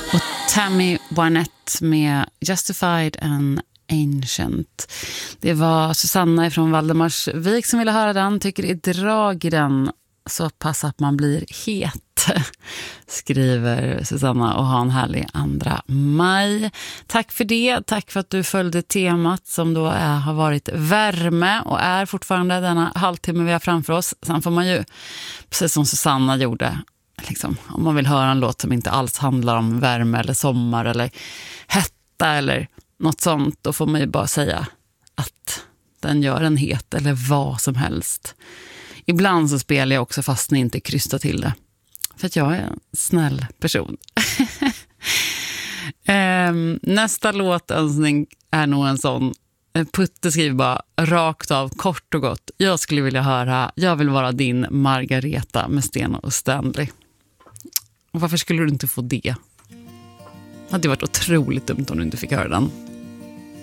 Och Tammy Wynette med Justified and Ancient. Det var Susanna från Valdemarsvik som ville höra den. Tycker i drag i den så pass att man blir het, skriver Susanna, och ha en härlig 2 maj. Tack för det. Tack för att du följde temat som då har varit värme och är fortfarande denna halvtimme vi har framför oss. Sen får man ju, precis som Susanna gjorde, liksom, om man vill höra en låt som inte alls handlar om värme eller sommar eller hetta eller något sånt, då får man ju bara säga att den gör en het eller vad som helst. Ibland så spelar jag också fast ni inte krystar till det. För att jag är en snäll person. Nästa låtönskning är nog en sån. Putte skriver bara rakt av, kort och gott. Jag skulle vilja höra Jag vill vara din Margareta med Sten och Stanley. Och varför skulle du inte få det? Det hade varit otroligt dumt om du inte fick höra den.